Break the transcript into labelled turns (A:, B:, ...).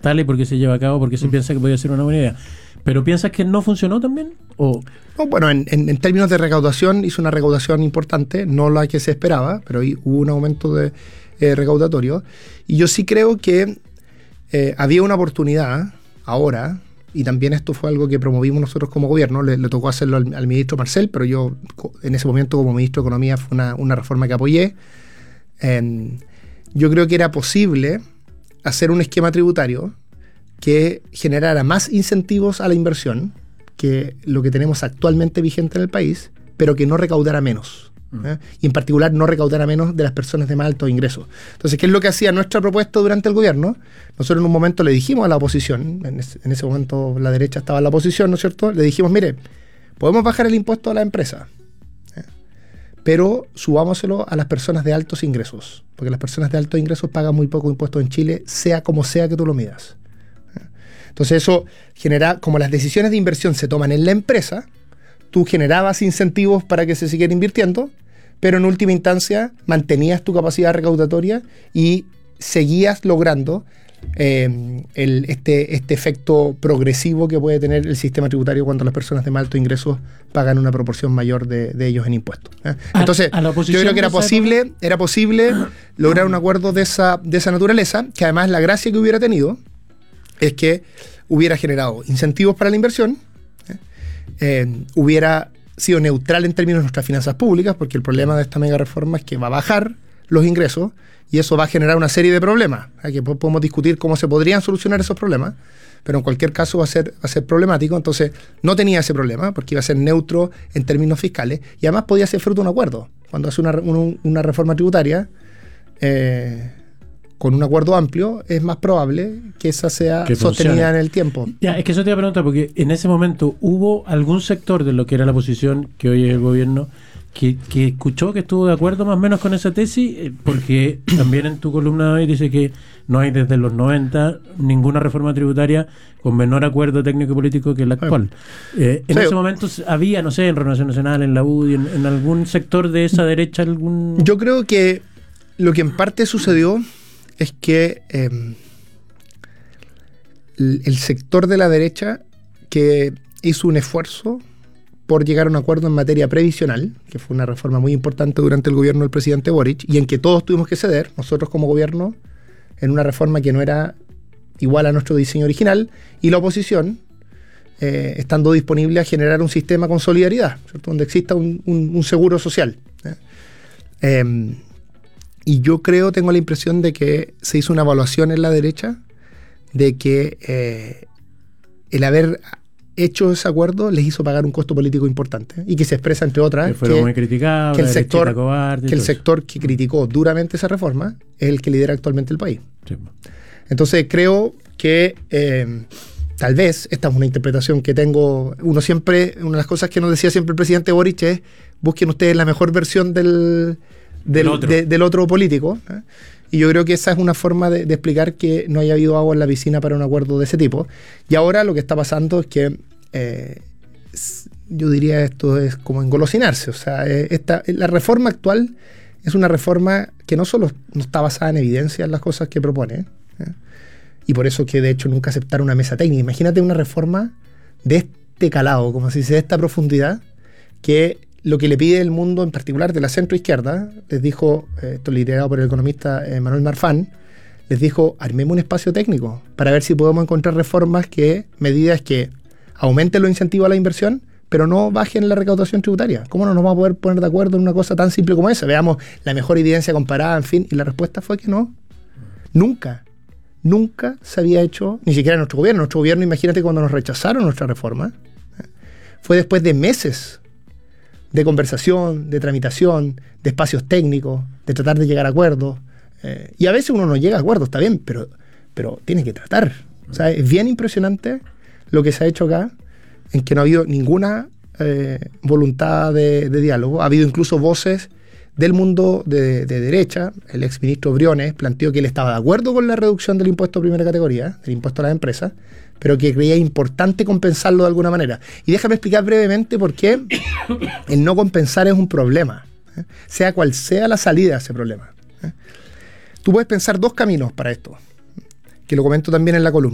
A: tal y por qué se lleva a cabo, porque se piensa que podría ser una buena idea. ¿Pero piensas que no funcionó también? ¿O?
B: No, bueno, en términos de recaudación, hizo una recaudación importante, no la que se esperaba, pero hubo un aumento de recaudatorio. Y yo sí creo que había una oportunidad ahora, y también esto fue algo que promovimos nosotros como gobierno, le tocó hacerlo al ministro Marcel, pero yo en ese momento como ministro de Economía fue una reforma que apoyé. Yo creo que era posible hacer un esquema tributario que generara más incentivos a la inversión que lo que tenemos actualmente vigente en el país, pero que no recaudara menos. Y en particular no recaudara menos de las personas de más altos ingresos. Entonces, ¿qué es lo que hacía nuestra propuesta durante el gobierno? Nosotros en un momento le dijimos a la oposición, en ese momento la derecha estaba en la oposición, ¿no es cierto? Le dijimos, mire, podemos bajar el impuesto a la empresa, pero subámoselo a las personas de altos ingresos, porque las personas de altos ingresos pagan muy poco impuesto en Chile, sea como sea que tú lo midas. Entonces eso genera, como las decisiones de inversión se toman en la empresa, tú generabas incentivos para que se siguiera invirtiendo, pero en última instancia mantenías tu capacidad recaudatoria y seguías logrando este efecto progresivo que puede tener el sistema tributario cuando las personas de más alto ingresos pagan una proporción mayor de ellos en impuestos. Entonces, yo creo que era posible lograr un acuerdo de esa naturaleza, que además la gracia que hubiera tenido es que hubiera generado incentivos para la inversión, hubiera sido neutral en términos de nuestras finanzas públicas, porque el problema de esta mega reforma es que va a bajar los ingresos y eso va a generar una serie de problemas, que podemos discutir cómo se podrían solucionar esos problemas, pero en cualquier caso va a ser problemático. Entonces no tenía ese problema porque iba a ser neutro en términos fiscales y además podía ser fruto de un acuerdo. Cuando hace una reforma tributaria con un acuerdo amplio, es más probable que esa sea sostenida en el tiempo.
A: Ya, es que eso te iba a preguntar, porque en ese momento hubo algún sector de lo que era la oposición, que hoy es el gobierno, que escuchó, que estuvo de acuerdo más o menos con esa tesis, porque también en tu columna de hoy dice que no hay desde los 90 ninguna reforma tributaria con menor acuerdo técnico y político que la actual. En ese momento había, no sé, en Renovación Nacional, en la UDI, en algún sector de esa derecha, algún...
B: Yo creo que lo que en parte sucedió es que el sector de la derecha que hizo un esfuerzo por llegar a un acuerdo en materia previsional, que fue una reforma muy importante durante el gobierno del presidente Boric, y en que todos tuvimos que ceder, nosotros como gobierno, en una reforma que no era igual a nuestro diseño original, y la oposición, estando disponible a generar un sistema con solidaridad, ¿cierto? Donde exista un seguro social. Y yo tengo la impresión de que se hizo una evaluación en la derecha de que el haber hecho ese acuerdo les hizo pagar un costo político importante y que se expresa, entre otras,
A: que fueron muy criticados,
B: que el sector que criticó duramente esa reforma es el que lidera actualmente el país. Sí. Entonces creo que tal vez, esta es una interpretación que tengo, una de las cosas que nos decía siempre el presidente Boric es: busquen ustedes la mejor versión del otro político, y yo creo que esa es una forma de explicar que no haya habido agua en la piscina para un acuerdo de ese tipo. Y ahora lo que está pasando es que yo diría esto es como engolosinarse. O sea, la reforma actual es una reforma que no solo no está basada en evidencia en las cosas que propone, y por eso que de hecho nunca aceptaron una mesa técnica. Imagínate una reforma de este calado, como se dice, de esta profundidad, que lo que le pide el mundo, en particular de la centroizquierda, les dijo, esto liderado por el economista Manuel Marfán, les dijo: armemos un espacio técnico para ver si podemos encontrar medidas que aumenten los incentivos a la inversión, pero no bajen la recaudación tributaria. ¿Cómo no nos vamos a poder poner de acuerdo en una cosa tan simple como esa? Veamos la mejor evidencia comparada, en fin. Y la respuesta fue que no. Nunca se había hecho, ni siquiera en nuestro gobierno. Nuestro gobierno, imagínate cuando nos rechazaron nuestra reforma, fue después de meses de conversación, de tramitación, de espacios técnicos, de tratar de llegar a acuerdos. Y a veces uno no llega a acuerdos, está bien, pero tiene que tratar. O sea, es bien impresionante lo que se ha hecho acá, en que no ha habido ninguna voluntad de diálogo. Ha habido incluso voces del mundo de derecha. El exministro Briones planteó que él estaba de acuerdo con la reducción del impuesto de primera categoría, del impuesto a las empresas, pero que creía importante compensarlo de alguna manera. Y déjame explicar brevemente por qué el no compensar es un problema, sea cual sea la salida a ese problema. Tú puedes pensar dos caminos para esto, que lo comento también en la columna.